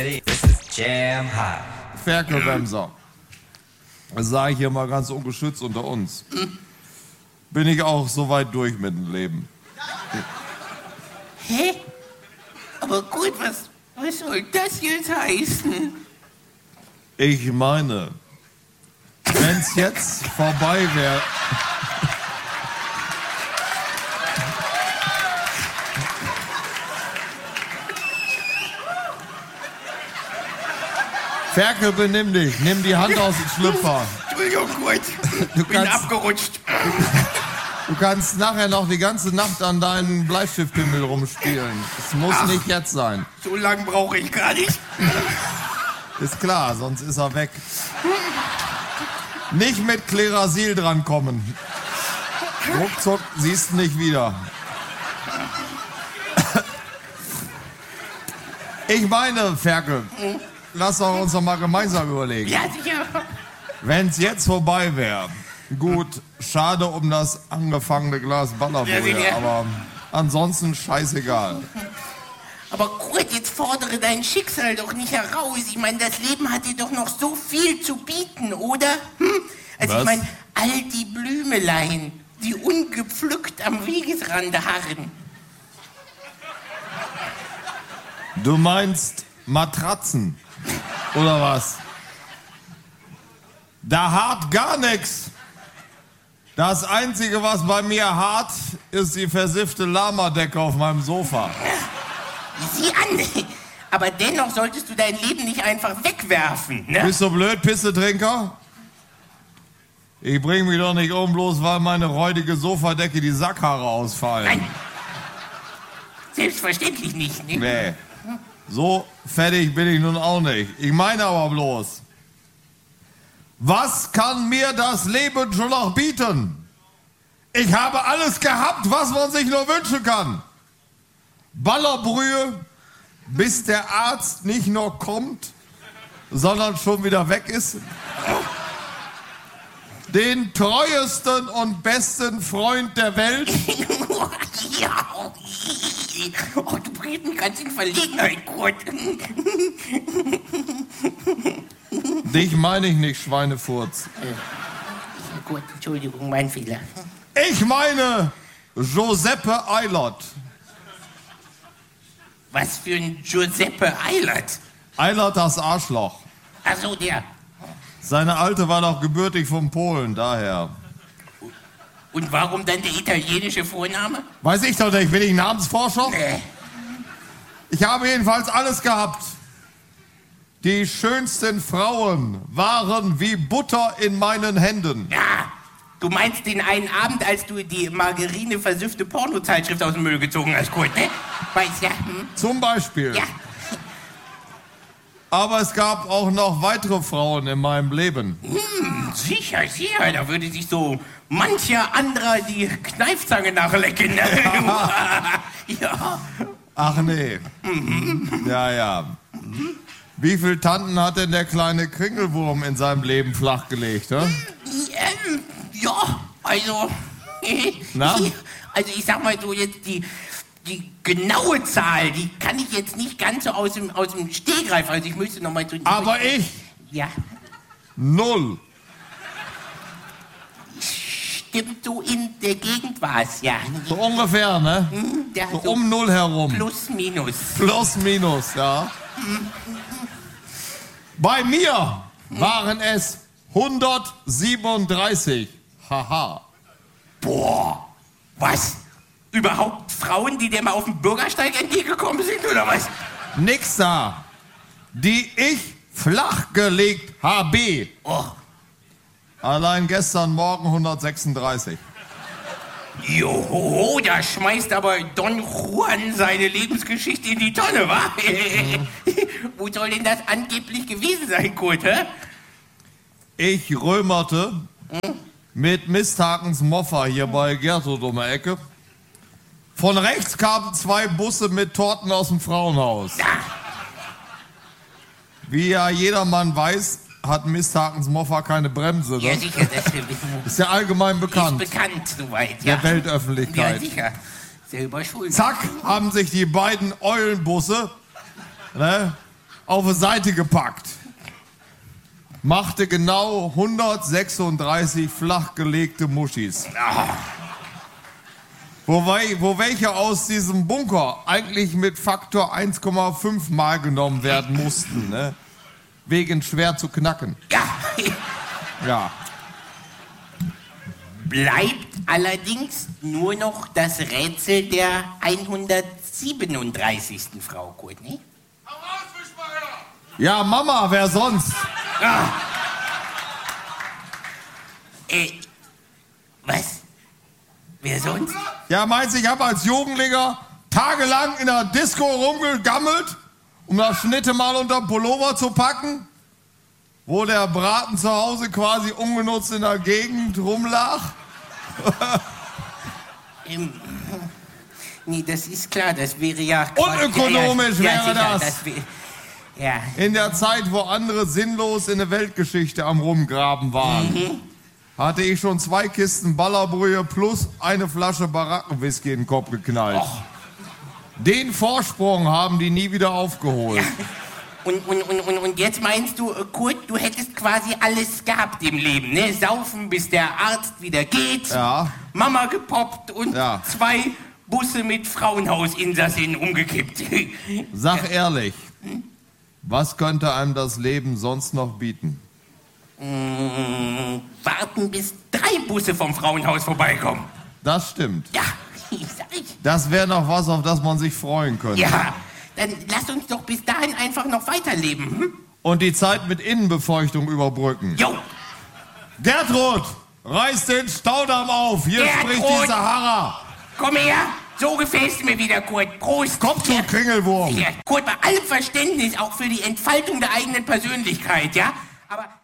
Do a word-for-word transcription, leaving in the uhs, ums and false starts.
This is Jam Hot. Ferkelbremser. Das sage ich hier mal ganz ungeschützt unter uns. Bin ich auch so weit durch mit dem Leben. Hä? Aber gut, was, was soll das jetzt heißen? Ich meine, wenn's jetzt vorbei wäre... Ferkel, benimm dich. Nimm die Hand aus dem Schlüpfer. Entschuldigung, gut. Du Bin kannst, abgerutscht. du kannst nachher noch die ganze Nacht an deinen Bleistiftpimmel rumspielen. Es muss Ach, nicht jetzt sein. So lange brauche ich gar nicht. Ist klar, sonst ist er weg. Nicht mit Klerasil drankommen. Ruckzuck siehst du nicht wieder. Ich meine, Ferkel, lass doch uns doch mal gemeinsam überlegen. Ja, sicher. Wenn's jetzt vorbei wäre, gut, schade um das angefangene Glas Ballerbrühe, Ja, aber ansonsten scheißegal. Aber Kurt, jetzt fordere dein Schicksal doch nicht heraus. Ich meine, das Leben hat dir doch noch so viel zu bieten, oder? Hm? Also Was? ich meine, all die Blümelein, die ungepflückt am Wegesrande harren. Du meinst Matratzen, oder was? Da hart gar nichts. Das Einzige, was bei mir hart, ist die versiffte Lamadecke auf meinem Sofa. Sieh an, aber dennoch solltest du dein Leben nicht einfach wegwerfen, ne? Bist du blöd, Pissetrinker? Ich bring mich doch nicht um, bloß weil meine räudige Sofadecke die Sackhaare ausfallen. Nein, selbstverständlich nicht, ne? Nee, so fertig bin ich nun auch nicht. Ich meine aber bloß, was kann mir das Leben schon noch bieten? Ich habe alles gehabt, was man sich nur wünschen kann. Ballerbrühe, bis der Arzt nicht nur kommt, sondern schon wieder weg ist. Den treuesten und besten Freund der Welt. Ja, oh, du bringst mich ganz in Verlegenheit, Kurt. Dich meine ich nicht, Schweinefurz. Äh, gut, Entschuldigung, mein Fehler. Ich meine Giuseppe Eilert. Was für ein Giuseppe Eilert? Eilert das Arschloch. Ach so, der. Seine Alte war doch gebürtig von Polen, daher. Und warum dann der italienische Vorname? Weiß ich doch nicht, bin ich Namensforscher? Nee. Ich habe jedenfalls alles gehabt. Die schönsten Frauen waren wie Butter in meinen Händen. Ja, du meinst den einen Abend, als du die margarine-versüffte Pornozeitschrift aus dem Müll gezogen hast, Kurt, ne? Weißt ja. Hm? Zum Beispiel. Ja. Aber es gab auch noch weitere Frauen in meinem Leben. Hm, sicher, sicher. Da würde sich so mancher anderer die Kneifzange nachlecken. Ja. Ach nee. Mhm. Ja, ja. Mhm. Wie viele Tanten hat denn der kleine Kringelwurm in seinem Leben flachgelegt, ne? Ähm, ja, also... Na? Also ich sag mal so jetzt die... Die genaue Zahl, die kann ich jetzt nicht ganz so aus dem, aus dem Stehgreif, also ich müsste noch mal so... Aber ich? Ja. Null. Stimmt, so in der Gegend war es, ja. So ungefähr, ne? Hm, ja, so, so um Null herum. Plus, minus. Plus, minus, ja. Bei mir waren es hundertsiebenunddreißig. Haha. Boah, was? Überhaupt Frauen, die dir mal auf dem Bürgersteig entgegengekommen sind, oder was? Nix da. Die ich flachgelegt habe. Oh. Allein gestern Morgen hundertsechsunddreißig. Joho, da schmeißt aber Don Juan seine Lebensgeschichte in die Tonne, wa? Mhm. Wo soll denn das angeblich gewesen sein, Kurt, hä? Ich römerte mhm. mit Misthakens Moffa hier bei Gertrud um die Ecke. Von rechts kamen zwei Busse mit Torten aus dem Frauenhaus. Ja. Wie ja jedermann weiß, hat Misthakens Moffa keine Bremse. Ne? Ja, sicher, das wir wissen. Ist ja allgemein bekannt. Ist bekannt, soweit, ja. Der Weltöffentlichkeit. Ja, sicher. Selber schuld. Zack, haben sich die beiden Eulenbusse ne, auf die Seite gepackt. Machte genau hundertsechsunddreißig flachgelegte Muschis. Wo, wo welche aus diesem Bunker eigentlich mit Faktor eins Komma fünf Mal genommen werden mussten, ne? Wegen schwer zu knacken. Ja. Ja. Bleibt allerdings nur noch das Rätsel der hundertsiebenunddreißigsten Frau, Kurt, ne? Ja, Mama, wer sonst? Ah. Äh, was? Wer sonst? Ja, meinst du, ich habe als Jugendlicher tagelang in der Disco rumgegammelt, um das Schnitte mal unter Pullover zu packen? Wo der Braten zu Hause quasi ungenutzt in der Gegend rumlag? ähm, nee, das ist klar, das wäre ja... Unökonomisch ja, ja, wäre ja, das. das wär, ja. In der Zeit, wo andere sinnlos in der Weltgeschichte am Rumgraben waren, mhm. hatte ich schon zwei Kisten Ballerbrühe plus eine Flasche Barackenwhisky in den Kopf geknallt. Och. Den Vorsprung haben die nie wieder aufgeholt. Ja. Und, und, und, und, und jetzt meinst du, Kurt, du hättest quasi alles gehabt im Leben, ne? Saufen, bis der Arzt wieder geht, ja. Mama gepoppt und ja. zwei Busse mit Frauenhausinsassen umgekippt. Sag ehrlich, hm? Was könnte einem das Leben sonst noch bieten? Mmh, warten, bis drei Busse vom Frauenhaus vorbeikommen. Das stimmt. Ja, sag ich. Das wäre noch was, auf das man sich freuen könnte. Ja. Dann lass uns doch bis dahin einfach noch weiterleben. Hm? Und die Zeit mit Innenbefeuchtung überbrücken. Jo. Gertrud, reiß den Staudamm auf. Hier Gertrud. spricht die Sahara. Komm her. So gefällst mir wieder, Kurt. Prost. Komm zu, Kringelwurm. Kurt, bei allem Verständnis auch für die Entfaltung der eigenen Persönlichkeit, ja? Aber...